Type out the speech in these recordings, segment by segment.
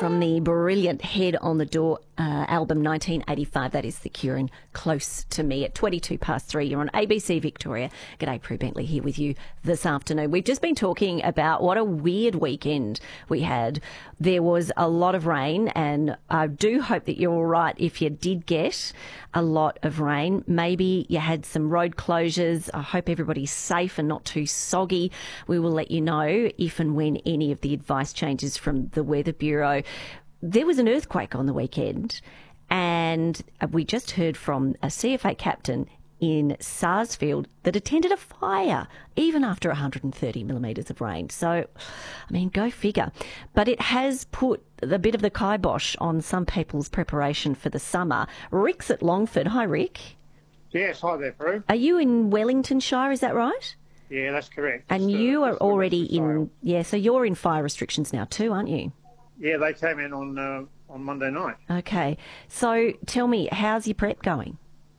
from the brilliant Head on the Door album 1985. That is The Cure and Close to Me at 3:22. You're on ABC Victoria. G'day, Prue Bentley here with you this afternoon. We've just been talking about what a weird weekend we had. There was a lot of rain, and I do hope that you're all right if you did get a lot of rain. Maybe you had some road closures. I hope everybody's safe and not too soggy. We will let you know if and when any of the advice changes from the Weather Bureau. There was an earthquake on the weekend, and we just heard from a CFA captain in Sarsfield that attended a fire even after 130 millimetres of rain. So, I mean, go figure. But it has put a bit of the kibosh on some people's preparation for the summer. Rick's at Longford. Hi, Rick. Yes, hi there, Prue. Are you in Wellington Shire, is that right? Yeah, that's correct. And you are already in, so you're in fire restrictions now too, aren't you? Yeah, they came in on Monday night. Okay. So tell me, how's your prep going?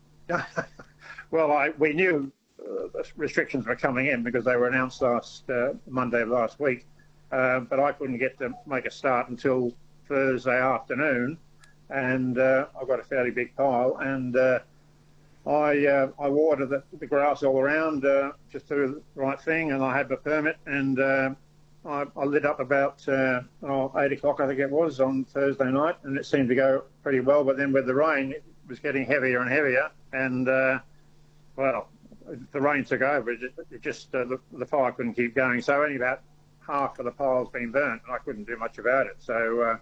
Well, we knew restrictions were coming in because they were announced Monday of last week, but I couldn't get to make a start until Thursday afternoon, and I've got a fairly big pile, and I watered the grass all around just to do the right thing, and I had the permit, and I lit up about 8 o'clock, I think it was, on Thursday night, and it seemed to go pretty well. But then with the rain, it was getting heavier and heavier, and well, the rain took over. The fire couldn't keep going, so only about half of the pile's been burnt, and I couldn't do much about it. So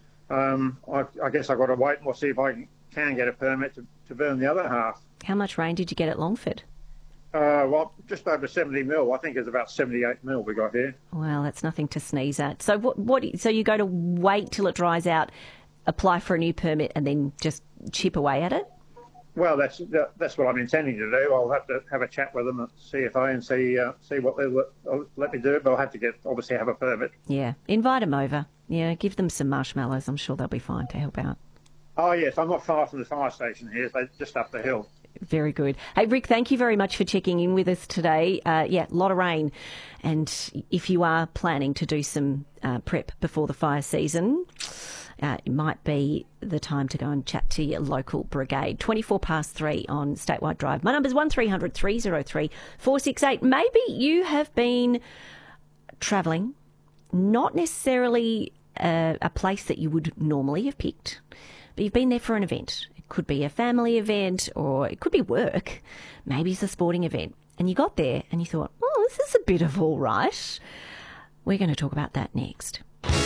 I guess I've got to wait and we'll see if I can get a permit to burn the other half. How much rain did you get at Longford? Well, just over 70 mil. I think it's about 78 mil we got here. Well, that's nothing to sneeze at. So so you go to wait till it dries out, apply for a new permit, and then just chip away at it? Well, that's what I'm intending to do. I'll have to have a chat with them at CFA and see what they'll let me do. But I'll have to obviously have a permit. Yeah, invite them over. Yeah, give them some marshmallows. I'm sure they'll be fine to help out. Oh yes, I'm not far from the fire station here. So just up the hill. Very good. Hey, Rick, thank you very much for checking in with us today. A lot of rain. And if you are planning to do some prep before the fire season, it might be the time to go and chat to your local brigade. 3:24 on Statewide Drive. My number's 1300 303 468. Maybe you have been travelling, not necessarily a place that you would normally have picked, but you've been there for an event. Could be a family event, or it could be work. Maybe it's a sporting event. And you got there and you thought, oh, this is a bit of all right. We're going to talk about that next.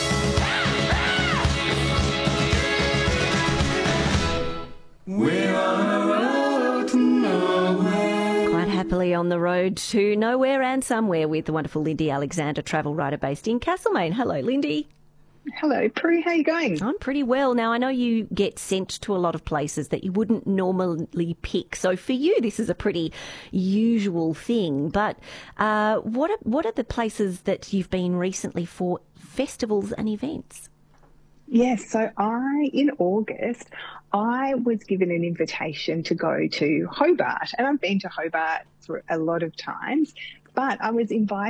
We're on the road to nowhere. Quite happily on the road to nowhere and somewhere with the wonderful Lindy Alexander, travel writer based in Castlemaine. Hello, Lindy. Hello, Prue. How are you going? I'm pretty well. Now, I know you get sent to a lot of places that you wouldn't normally pick. So for you, this is a pretty usual thing. But what are the places that you've been recently for festivals and events? Yes, so in August, I was given an invitation to go to Hobart. And I've been to Hobart for a lot of times. But I was invited